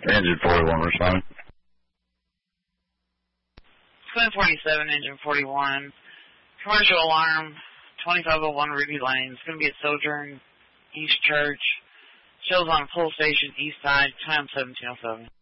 Engine 41 responding. Twin 47, engine 41. Commercial alarm, 2501 Ruby Lane. It's going to be at Sojourn East Church. Shows on pull station east side, time 1707.